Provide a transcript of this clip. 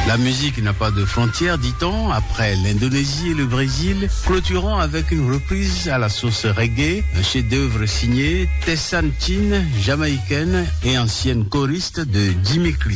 La musique n'a pas de frontières, dit-on, après l'Indonésie et le Brésil, clôturant avec une reprise à la sauce reggae, un chef-d'œuvre signé Tessanne Chin, jamaïcaine et ancienne choriste de Jimmy Cliff.